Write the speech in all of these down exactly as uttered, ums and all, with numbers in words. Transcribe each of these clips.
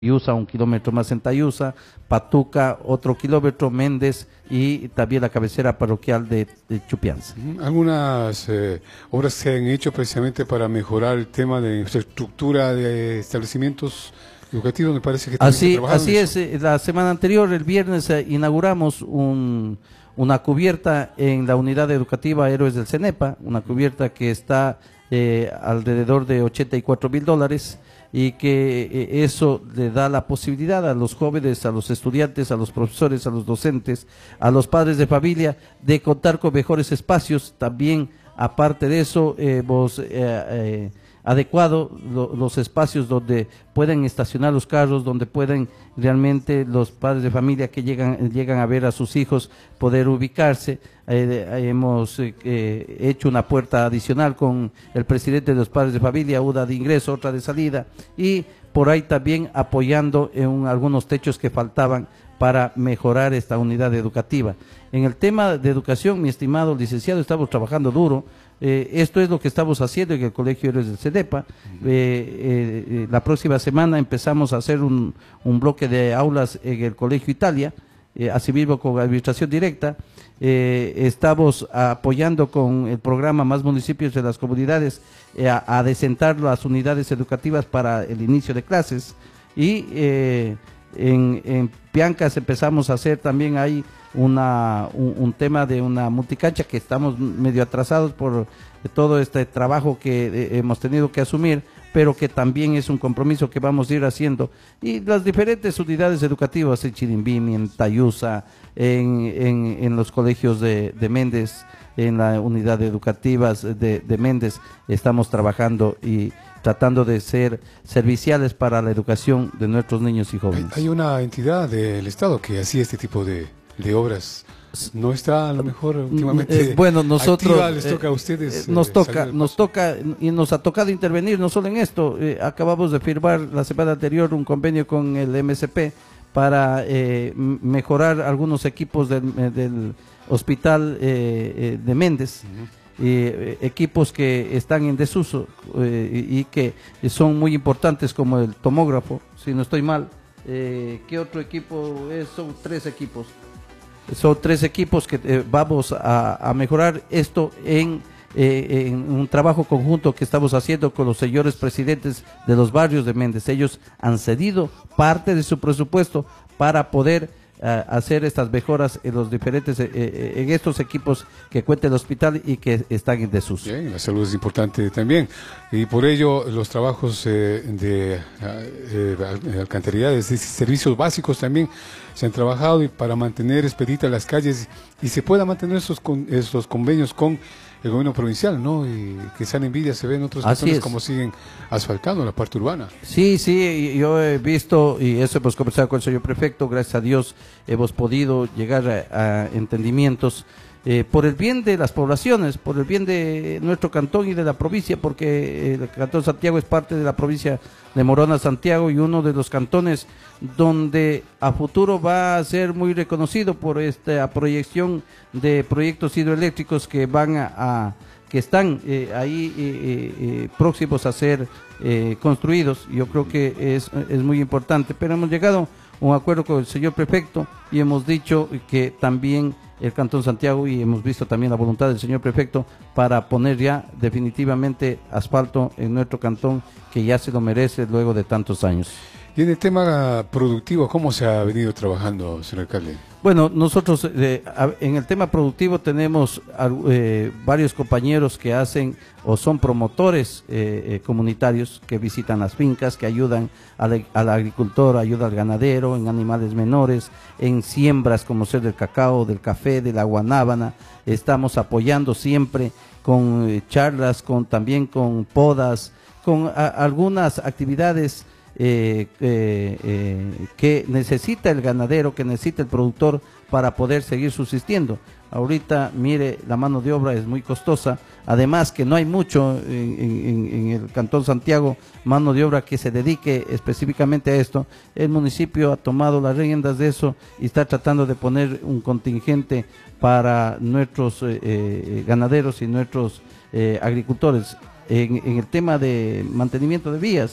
Tayuza, un kilómetro más en Tayuza, Patuca, otro kilómetro, Méndez y también la cabecera parroquial de, de Chupianza. Algunas eh, obras se han hecho precisamente para mejorar el tema de infraestructura de establecimientos educativos, me parece que también Así, se así en es, eh, la semana anterior, el viernes, eh, inauguramos un, una cubierta en la unidad educativa Héroes del CENEPA, una cubierta que está eh, alrededor de ochenta y cuatro mil dólares, y que eh, eso le da la posibilidad a los jóvenes, a los estudiantes, a los profesores, a los docentes, a los padres de familia, de contar con mejores espacios. También, aparte de eso, hemos eh, eh, adecuado lo, los espacios donde pueden estacionar los carros, donde pueden realmente los padres de familia que llegan, llegan a ver a sus hijos poder ubicarse. Eh, hemos eh, hecho una puerta adicional con el presidente de los padres de familia, una de ingreso, otra de salida, y por ahí también apoyando en algunos techos que faltaban para mejorar esta unidad educativa. En el tema de educación, mi estimado licenciado, estamos trabajando duro. Eh, esto es lo que estamos haciendo en el Colegio Héroes del CENEPA. Eh, eh, eh, la próxima semana empezamos a hacer un, un bloque de aulas en el Colegio Italia, eh, asimismo con administración directa. Eh, estamos apoyando con el programa Más Municipios de las Comunidades eh, a, a desentar las unidades educativas para el inicio de clases, y eh, en, en Piancas empezamos a hacer también ahí una, un, un tema de una multicancha, que estamos medio atrasados por todo este trabajo que eh, hemos tenido que asumir, pero que también es un compromiso que vamos a ir haciendo. Y las diferentes unidades educativas en Chirimbimi, en Tayuza, en, en, en los colegios de, de Méndez, en la unidad educativa de, de Méndez, estamos trabajando y tratando de ser serviciales para la educación de nuestros niños y jóvenes. Hay, hay una entidad del Estado que hacía este tipo de, de obras. No está a lo mejor últimamente. Eh, bueno, nosotros activa, les toca a ustedes. Eh, nos eh, toca, nos toca y nos ha tocado intervenir no solo en esto. Eh, acabamos de firmar la semana anterior un convenio con el M S P para eh, mejorar algunos equipos del, del hospital eh, eh, de Méndez. Uh-huh. Eh, equipos que están en desuso eh, y, y que son muy importantes, como el tomógrafo, si no estoy mal. Eh, ¿Qué otro equipo es? Son tres equipos. Son tres equipos que eh, vamos a, a mejorar esto en, eh, en un trabajo conjunto que estamos haciendo con los señores presidentes de los barrios de Méndez. Ellos han cedido parte de su presupuesto para poder uh, hacer estas mejoras en los diferentes, eh, eh, en estos equipos que cuenta el hospital y que están en desuso. Bien, la salud es importante también, y por ello los trabajos eh, de eh, alcantarillas y servicios básicos también se han trabajado, y para mantener expeditas las calles y se pueda mantener esos, con, esos convenios con el gobierno provincial, ¿no? Y que sean envidia, se ven otros cantones como siguen asfaltando la parte urbana. Sí, sí, yo he visto, y eso hemos conversado con el señor prefecto, gracias a Dios hemos podido llegar a, a entendimientos eh, por el bien de las poblaciones, por el bien de nuestro cantón y de la provincia, porque el Cantón Santiago es parte de la provincia de Morona Santiago, y uno de los cantones donde a futuro va a ser muy reconocido por esta proyección de proyectos hidroeléctricos que van a, a que están eh, ahí eh, eh, próximos a ser eh, construidos. Yo creo que es, es muy importante, pero hemos llegado a un acuerdo con el señor prefecto y hemos dicho que también el Cantón Santiago, y hemos visto también la voluntad del señor prefecto para poner ya definitivamente asfalto en nuestro cantón, que ya se lo merece luego de tantos años. Y en el tema productivo, ¿cómo se ha venido trabajando, señor alcalde? Bueno, nosotros eh, en el tema productivo tenemos eh, varios compañeros que hacen o son promotores eh, eh, comunitarios que visitan las fincas, que ayudan al, al agricultor, ayudan al ganadero en animales menores, en siembras como ser del cacao, del café, de la guanábana. Estamos apoyando siempre con eh, charlas, con también con podas, con a, algunas actividades Eh, eh, eh, que necesita el ganadero, que necesita el productor para poder seguir subsistiendo. Ahorita, mire, la mano de obra es muy costosa, además que no hay mucho en, en, en el Cantón Santiago, mano de obra que se dedique específicamente a esto. El municipio ha tomado las riendas de eso y está tratando de poner un contingente para nuestros eh, eh, ganaderos y nuestros eh, agricultores. En, en el tema de mantenimiento de vías,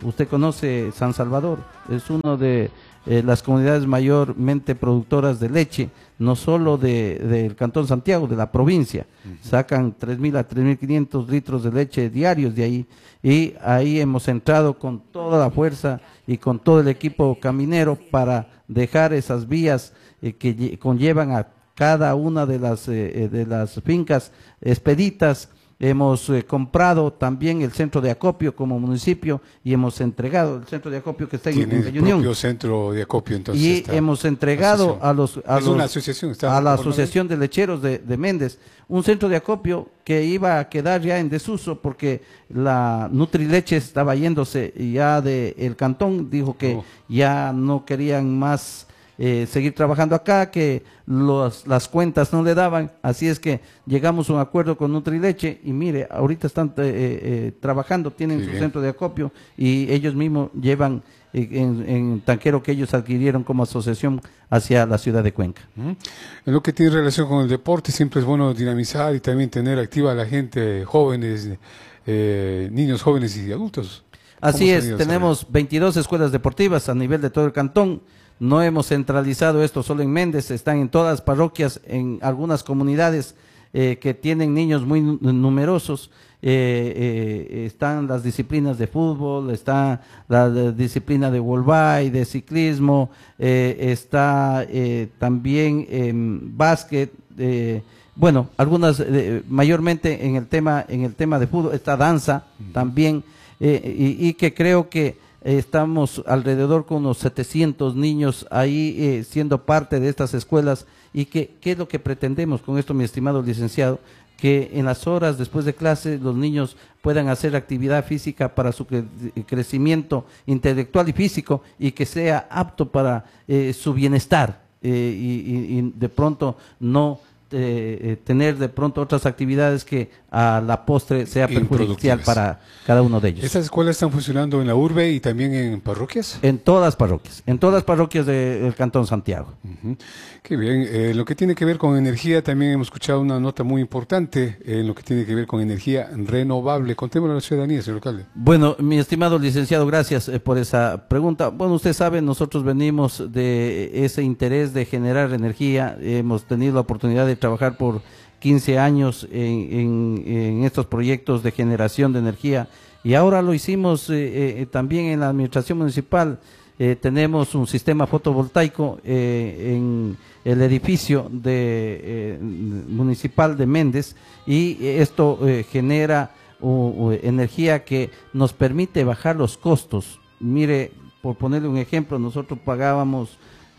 usted conoce San Salvador, es uno de eh, las comunidades mayormente productoras de leche, no solo de, del Cantón Santiago, de la provincia. Uh-huh. Sacan tres mil a tres mil quinientos litros de leche diarios de ahí, y ahí hemos entrado con toda la fuerza y con todo el equipo caminero para dejar esas vías eh, que conllevan a cada una de las, eh, de las fincas expeditas. Hemos eh, comprado también el centro de acopio como municipio y hemos entregado el centro de acopio que está en, en Reunión. El propio centro de acopio, entonces. Y hemos entregado a los a, es los, una asociación, está a la Asociación de Lecheros de, de Méndez un centro de acopio que iba a quedar ya en desuso porque la Nutrileche estaba yéndose ya del cantón, dijo que oh. ya no querían más Eh, seguir trabajando acá, que los, las cuentas no le daban, así es que llegamos a un acuerdo con Nutrileche y mire, ahorita están eh, eh, trabajando, tienen sí, su bien. centro de acopio y ellos mismos llevan eh, en, en tanquero que ellos adquirieron como asociación hacia la ciudad de Cuenca. Uh-huh. En lo que tiene relación con el deporte, siempre es bueno dinamizar y también tener activa a la gente, jóvenes, eh, niños jóvenes y adultos. Así es, tenemos veintidós escuelas deportivas a nivel de todo el cantón. No hemos centralizado esto solo en Méndez, están en todas las parroquias, en algunas comunidades eh, que tienen niños muy numerosos. Eh, eh, están las disciplinas de fútbol, está la, la disciplina de volvay, de ciclismo, eh, está eh, también eh, básquet, eh, bueno, algunas eh, mayormente en el tema en el tema de fútbol, está danza también, eh, y, y que creo que estamos alrededor con unos setecientos niños ahí eh, siendo parte de estas escuelas. ¿Y que, qué es lo que pretendemos con esto, mi estimado licenciado? Que en las horas después de clase los niños puedan hacer actividad física para su cre crecimiento intelectual y físico y que sea apto para eh, su bienestar eh, y, y de pronto no Eh, tener de pronto otras actividades que a la postre sea perjudicial para cada uno de ellos. ¿Estas escuelas están funcionando en la urbe y también en parroquias? En todas las parroquias, en todas las parroquias de, del Cantón Santiago. Uh-huh. Qué bien. Eh, lo que tiene que ver con energía, también hemos escuchado una nota muy importante en eh, lo que tiene que ver con energía renovable. Contémoslo a la ciudadanía, señor alcalde. Bueno, mi estimado licenciado, gracias eh, por esa pregunta. Bueno, usted sabe, nosotros venimos de ese interés de generar energía, hemos tenido la oportunidad de trabajar por quince años en, en, en estos proyectos de generación de energía y ahora lo hicimos eh, eh, también en la administración municipal. Eh, tenemos un sistema fotovoltaico eh, en el edificio de, eh, municipal de Méndez y esto eh, genera uh, uh, energía que nos permite bajar los costos. Mire, por ponerle un ejemplo, nosotros pagábamos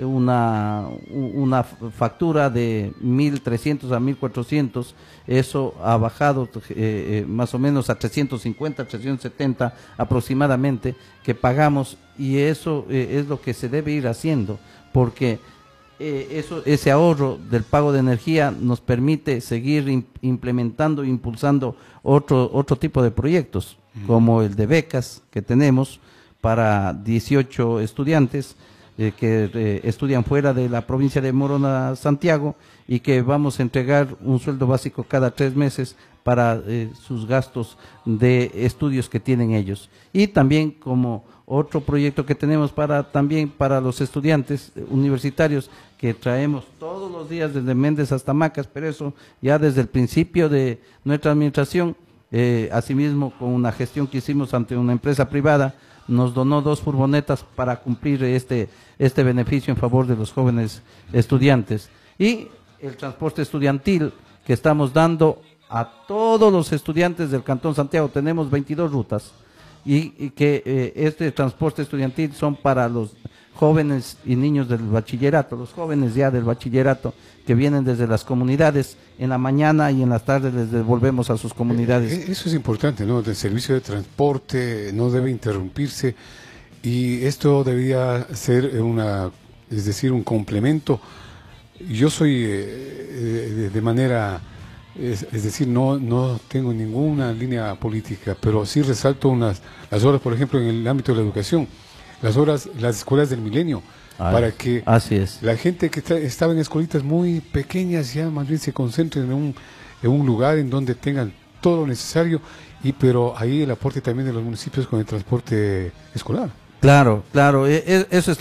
una una factura de mil trescientos a mil cuatrocientos, eso ha bajado eh, eh, más o menos a trescientos cincuenta, trescientos setenta aproximadamente que pagamos, y eso eh, es lo que se debe ir haciendo porque eh, eso ese ahorro del pago de energía nos permite seguir imp implementando, impulsando otro otro tipo de proyectos, mm. como el de becas que tenemos para dieciocho estudiantes Eh, que eh, estudian fuera de la provincia de Morona, Santiago, y que vamos a entregar un sueldo básico cada tres meses para eh, sus gastos de estudios que tienen ellos. Y también como otro proyecto que tenemos para también para los estudiantes universitarios que traemos todos los días desde Méndez hasta Macas, pero eso ya desde el principio de nuestra administración, eh, asimismo con una gestión que hicimos ante una empresa privada, nos donó dos furgonetas para cumplir este, este beneficio en favor de los jóvenes estudiantes. Y el transporte estudiantil que estamos dando a todos los estudiantes del Cantón Santiago, tenemos veintidós rutas, y, y que eh, este transporte estudiantil son para los jóvenes y niños del bachillerato, los jóvenes ya del bachillerato que vienen desde las comunidades, en la mañana y en las tardes les devolvemos a sus comunidades. Eh, eso es importante, ¿no? El servicio de transporte no debe interrumpirse y esto debería ser una, es decir, un complemento. Yo soy eh, de manera, es, es decir, no no tengo ninguna línea política, pero sí resalto unas las horas, por ejemplo, en el ámbito de la educación, las horas, las escuelas del milenio, ah, para que así es. La gente que está, estaba en escuelitas muy pequeñas ya más bien se concentren en un, en un lugar en donde tengan todo lo necesario y pero ahí el aporte también de los municipios con el transporte escolar. Claro, claro, e- e- eso está